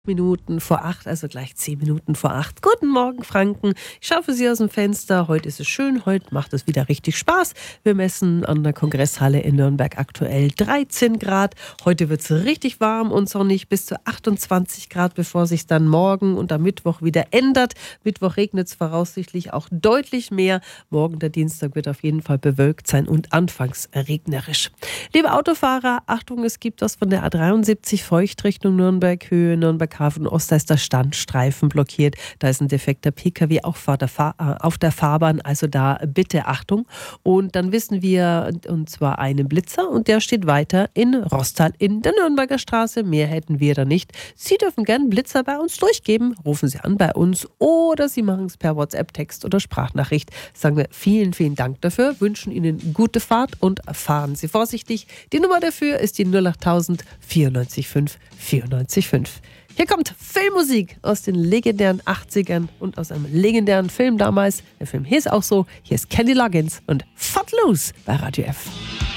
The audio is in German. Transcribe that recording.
Minuten vor 8, also gleich 10 Minuten vor 8. Guten Morgen, Franken. Ich schaue für Sie aus dem Fenster. Heute ist es schön, heute macht es wieder richtig Spaß. Wir messen an der Kongresshalle in Nürnberg aktuell 13 Grad. Heute wird es richtig warm und sonnig bis zu 28 Grad, bevor sich dann morgen und am Mittwoch wieder ändert. Mittwoch regnet es voraussichtlich auch deutlich mehr. Morgen, der Dienstag, wird auf jeden Fall bewölkt sein und anfangs regnerisch. Liebe Autofahrer, Achtung, es gibt was von der A73 feucht Richtung Nürnberg, Höhe Nürnberg Hafen Ost, da ist der Standstreifen blockiert. Da ist ein defekter PKW auch auf der Fahrbahn, also da bitte Achtung. Und dann wissen wir, und zwar einen Blitzer, und der steht weiter in Rostal in der Nürnberger Straße. Mehr hätten wir da nicht. Sie dürfen gerne Blitzer bei uns durchgeben. Rufen Sie an bei uns oder Sie machen es per WhatsApp, Text oder Sprachnachricht. Sagen wir vielen, vielen Dank dafür, wünschen Ihnen gute Fahrt und fahren Sie vorsichtig. Die Nummer dafür ist die 08000 94 5 94 5. Hier kommt Filmmusik aus den legendären 80ern und aus einem legendären Film damals. Der Film hieß auch so. Hier ist Kenny Loggins und Footloose bei Radio F.